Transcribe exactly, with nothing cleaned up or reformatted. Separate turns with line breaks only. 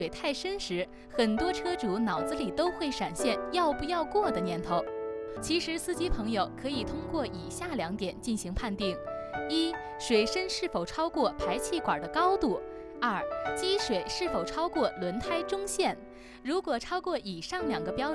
水太深时，很多车主脑子里都会闪现要不要过的念头。其实，司机朋友可以通过以下两点进行判定：一、水深是否超过排气管的高度；二、积水是否超过轮胎中线。如果超过以上两个标准，